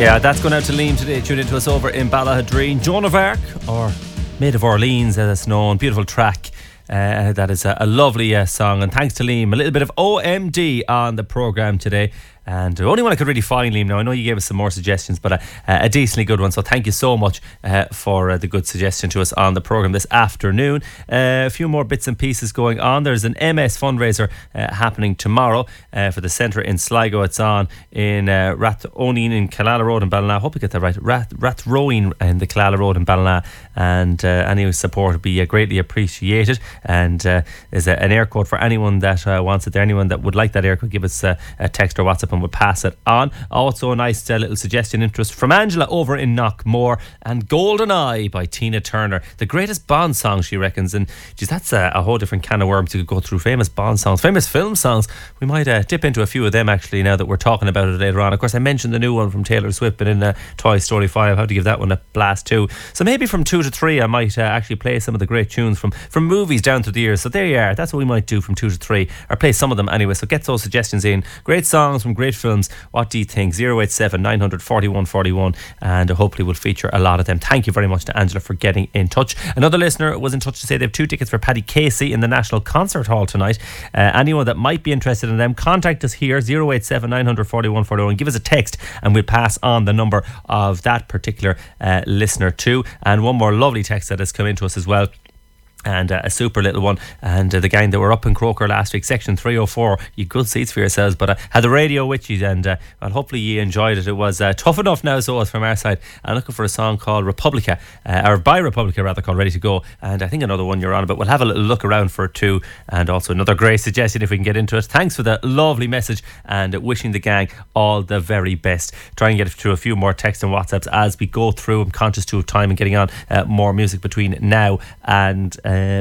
Yeah, that's going out to Liam today. Tune into us over in Ballahadreen. Joan of Arc, or Maid of Orleans as it's known. Beautiful track. That is a lovely song. And thanks to Liam. A little bit of OMD on the programme today. And the only one I could really find, Liam, now I know you gave us some more suggestions, but a decently good one, so thank you so much for the good suggestion to us on the programme this afternoon. A few more bits and pieces going on. There's an MS fundraiser happening tomorrow for the centre in Sligo. It's on in Rathoneen in Killala Road in Ballina. I hope I get that right. Rathroeen in the Killala Road in Ballina, and any support would be greatly appreciated. And there's an air code for anyone that wants it there. Anyone that would like that air code, give us a text or WhatsApp and we'll pass it on. Also a nice little suggestion interest from Angela over in Knockmore, and Golden Eye by Tina Turner, the greatest Bond song, she reckons. And geez, that's a whole different can of worms to go through. Famous Bond songs, famous film songs. We might dip into a few of them actually now that we're talking about it later on. Of course, I mentioned the new one from Taylor Swift, but in Toy Story 5, I have to give that one a blast too. So maybe from 2 to 3 I might actually play some of the great tunes from movies down through the years. So there you are, that's what we might do from 2 to 3, or play some of them anyway. So get those suggestions in. Great songs from great films. What do you think? 087 900 41 41, and hopefully we'll feature a lot of them. Thank you very much to Angela for getting in touch. Another listener was in touch to say they have 2 tickets for Paddy Casey in the National Concert Hall tonight. Anyone that might be interested in them, contact us here, 087 900 41 41. Give us a text and we'll pass on the number of that particular listener too. And one more lovely text that has come into us as well, and a super little one. And the gang that were up in Croker last week, section 304, you good seats for yourselves, but had the radio with you, and well, hopefully you enjoyed it. It was tough enough now, so from our side. I'm looking for a song called Republica, or by Republica rather, called Ready to Go, and I think another one you're on about. We'll have a little look around for it too, and also another great suggestion if we can get into it. Thanks for the lovely message, and wishing the gang all the very best. Try and get through a few more texts and WhatsApps as we go through. I'm conscious too of time and getting on more music between now and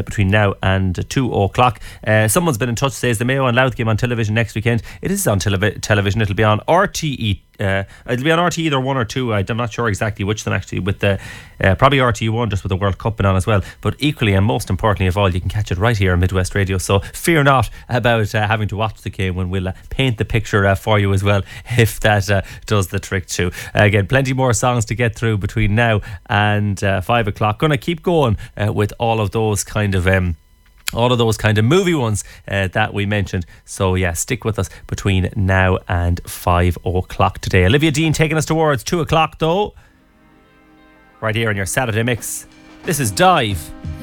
2 o'clock. Someone's been in touch, says the Mayo and Louth game on television next weekend. It is on television. It'll be on RTE. It'll be on RTE either 1 or 2. I'm not sure exactly which of them actually, with the probably RTE1 just with the World Cup on as well. But equally and most importantly of all, you can catch it right here on Midwest Radio. So fear not about having to watch the game, when we'll paint the picture for you as well, if that does the trick too. Again, plenty more songs to get through between now and 5 o'clock. Gonna keep going with all of those kind of movie ones that we mentioned. So yeah, stick with us between now and 5 o'clock today. Olivia Dean taking us towards 2 o'clock though, right here on your Saturday Mix. This is Dive.